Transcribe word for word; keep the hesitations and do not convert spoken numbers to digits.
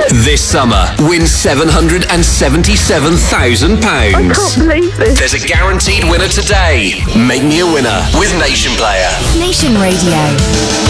This summer, win seven hundred seventy-seven thousand pounds. I can't believe this. There's a guaranteed winner today. Make me a winner with Nation Player. Nation Radio.